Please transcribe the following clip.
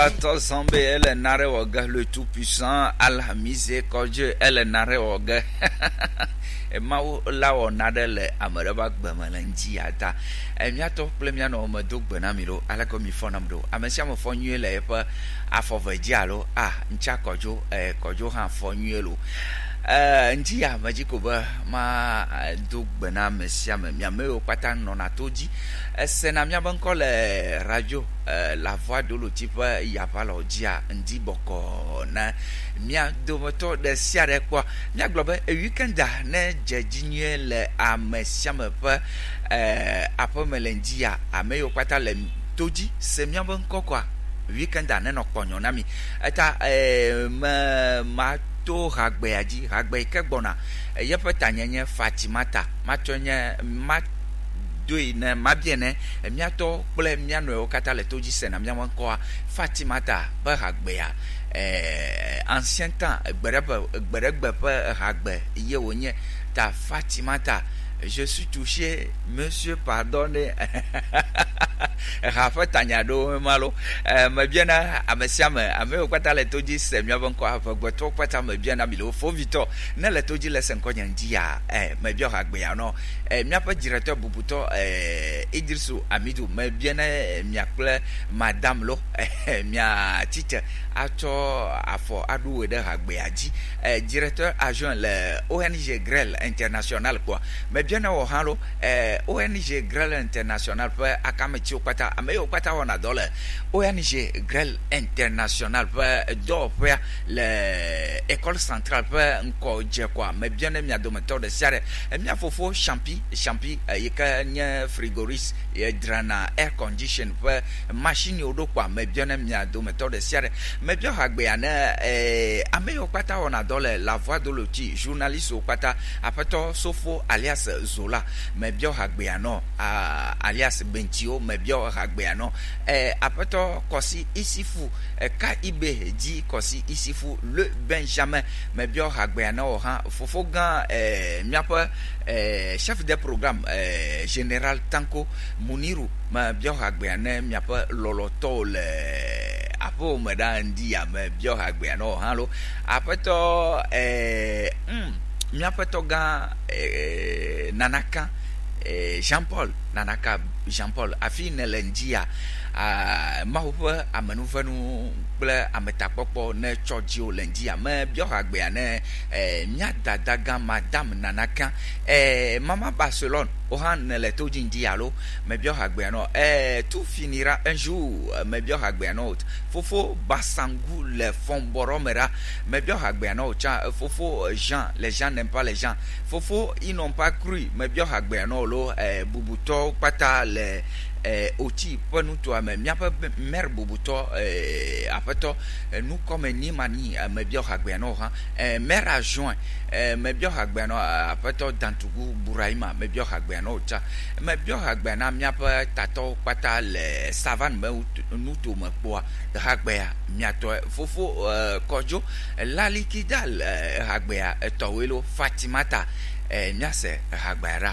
Ato Zambe ele nare oga le tout puissant alhamise koje ele nare oga Emau la onade le amereba gbemelenji ata emiato plemia no medo gbenamiro ala ko mi fonamdo amesia mo fonyu le pe afovejialo ncha kojo kojo han fonyu lo njia majiko ba ma do gbena mesia me miame o pata no na toji sena mia banko le radio la voix de l'otype ya pas l'odia ndi boko na mia do moto de siare kwa mia globe e weekend na jejinye le amesia me pa apo melendia ameyo pata le toji se mia banko kwa weekend na no ponyo na mi eta ma to ragbe aji ragbe kegbona yepe tanyenye Fatimata matonye ma doine mabiene miato ple miano kata le toji sena miamo ko Fatimata ba ragbe ya ancien temps gberebe pe ragbe ye wonye ta Fatimata. Je suis touché, monsieur, pardonnez. Rafa Tanyado malo me bien a mesiame ame o kwata le toji se mi abonko afagboto kwata me bien na bilo fo vito na le toji le senko nyanjia me bio hagbe ya no mi apa directeur bubuto Idrisu Amidou me bien mi akple madame lo mi a teacher ato afo adu we de hagbe aji directeur adjoint le ONG Grel International quoi me bien o halo ONG Grel International pe akamechi kwata ameyo kwata wana dole ONG Grel International pe do pe le école centrale pe nko je kwa me bien mi adometeur de siare mi afofo champi yeka nya frigoriste e drana air condition pe machine odo kwa me bien mi adometeur de siare me bien hagbe ana ameyo kwata wana dole la voix de l'outil journaliste o kwata apeto sofo alias Zola me bien hagbe ano alias Bentio me bien hagbe ano apeto kosi isifu ka ibe ji kosi isifu le Benjamin me bien hagbe ano ha fofo gan miapa chef de programme général Tanko Muniru me bien hagbe ano miapa loloto le apo medandi ya me bien hagbe ano ha lo apeto miapa to gan nanaka Jean-Paul nanaka Jean-Paul afine lendia mahupe amenuvenu ple ametakpopo ne chojio lendia me bio hagbe ane mia dadaga madame nanaka mama Barcelone ohan le tojin dialo me bio hagbe no tout finira un jour me bio hagbe no fofo basangu le fomboromera me bio hagbe no cha fofo Jean les gens n'aiment pas les gens fofo ils n'ont pas cru me bio hagbe no lo bubuto pata le oti ponu to ame miapa mer bubuto apeto nous comme ni mani me bio hagbe no ha mer adjoint me bio hagbe no apeto dantugu buraima me bio hagbe no cha me bio hagbe na miapa tato pata le savane me nous to me poa hagbe ya miato fofo kojo la likidal hagbe ya towelo Fatimata nyase hagbara